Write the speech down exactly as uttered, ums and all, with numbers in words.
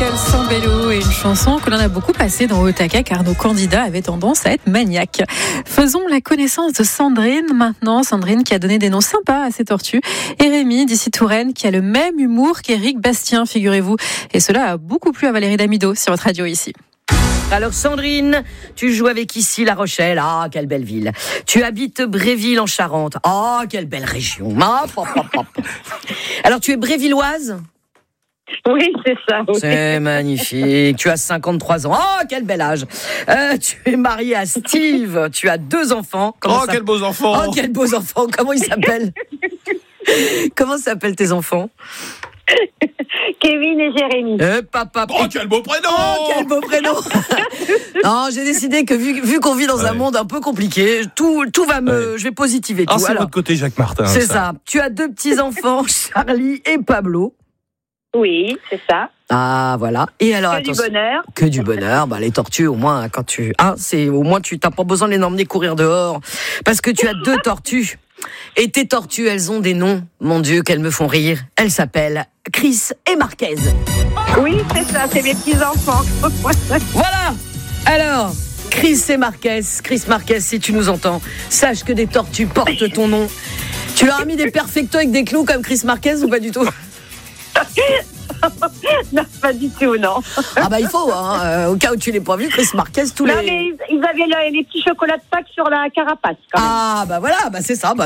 Michael Sambello et une chanson que l'on a beaucoup passée dans Otaka car nos candidats avaient tendance à être maniaques. Faisons la connaissance de Sandrine maintenant. Sandrine qui a donné des noms sympas à ses tortues. Et Rémi d'ici Touraine qui a le même humour qu'Éric Bastien, figurez-vous. Et cela a beaucoup plu à Valérie Damido sur votre radio ici. Alors Sandrine, tu joues avec ici La Rochelle, ah quelle belle ville. Tu habites Bréville en Charente, ah quelle belle région. Ah, pop, pop, pop. Alors tu es brévilloise ? Oui, c'est ça. Oui. C'est magnifique. Tu as cinquante-trois ans. Oh, quel bel âge. Euh, tu es mariée à Steve. Tu as deux enfants. Comment oh, ça... quels beaux enfants. Oh, quels beaux enfants. Comment ils s'appellent ? Comment s'appellent tes enfants ? Kevin et Jérémy. Euh, papa. Oh, quel beau prénom. Oh, quel beau prénom. Non, j'ai décidé que vu, vu qu'on vit dans ouais. un monde un peu compliqué, tout, tout va me... Ouais. Je vais positiver tout. Ah, c'est Alors, votre côté Jacques Martin. C'est ça. ça. Tu as deux petits-enfants, Charlie et Pablo. Oui, c'est ça. Ah, voilà. Et alors, que attention. du bonheur. Que du bonheur. Bah, les tortues, au moins, quand tu, ah, c'est, au moins, tu t'as pas besoin de les emmener courir dehors. Parce que tu as deux tortues. Et tes tortues, elles ont des noms. Mon Dieu, qu'elles me font rire. Elles s'appellent Chris et Marquez. Oui, c'est ça, c'est mes petits-enfants. Voilà. Alors, Chris et Marquez. Chris Marquez, si tu nous entends, sache que des tortues portent ton nom. Tu leur as mis des perfectos avec des clous comme Chris Marquez ou pas du tout? Non, pas du tout, non. Ah bah il faut, hein, euh, au cas où tu l'aies pas vu, Chris Marquez, tous non, les... mais ils avaient les petits chocolats de Pâques sur la carapace, quand même. Ah bah voilà, bah c'est ça. Bah